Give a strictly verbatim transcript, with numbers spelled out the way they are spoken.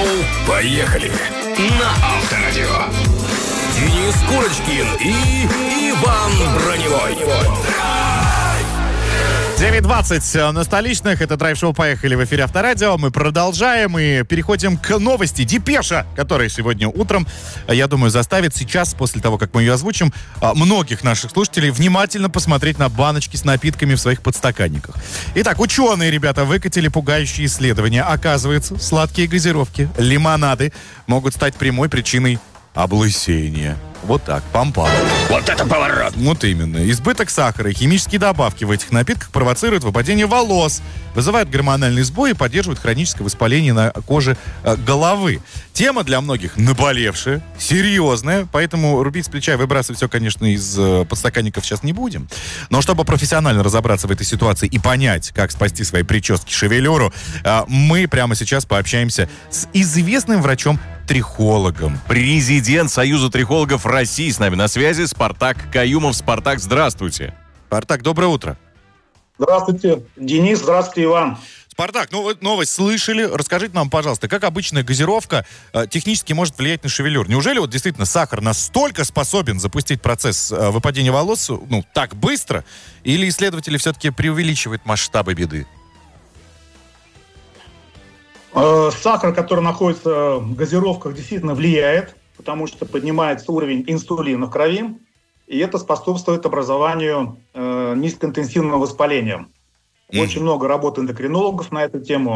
Шоу «Поехали» на Авторадио. Денис Курочкин и Иван Броневой. девять двадцать на столичных. Это драйв-шоу «Поехали» в эфире Авторадио. Мы продолжаем и переходим к новости. Депеша, которая сегодня утром, я думаю, заставит сейчас, после того, как мы ее озвучим, многих наших слушателей внимательно посмотреть на баночки с напитками в своих подстаканниках. Итак, ученые, ребята, выкатили пугающие исследования. Оказывается, сладкие газировки, лимонады могут стать прямой причиной облысения. Вот так, пам-пам. Вот это поворот! Вот именно. Избыток сахара и химические добавки в этих напитках провоцируют выпадение волос, вызывают гормональный сбой и поддерживают хроническое воспаление на коже э, головы. Тема для многих наболевшая, серьезная, поэтому рубить с плеча и выбрасывать все, конечно, из э, подстаканников сейчас не будем. Но чтобы профессионально разобраться в этой ситуации и понять, как спасти свои прически, шевелюру, э, мы прямо сейчас пообщаемся с известным врачом-трихологом. Президент Союза трихологов России с нами на связи. Спартак Каюмов. Спартак, здравствуйте. Спартак, доброе утро. Здравствуйте, Денис. Здравствуйте, Иван. Спартак, ну вы новость слышали. Расскажите нам, пожалуйста, как обычная газировка э, технически может влиять на шевелюр? Неужели вот действительно сахар настолько способен запустить процесс э, выпадения волос, ну, так быстро? Или исследователи все-таки преувеличивают масштабы беды? Э, сахар, который находится в газировках, действительно влияет, потому что поднимается уровень инсулина в крови, и это способствует образованию э, низкоинтенсивного воспаления. Mm-hmm. Очень много работ эндокринологов на эту тему.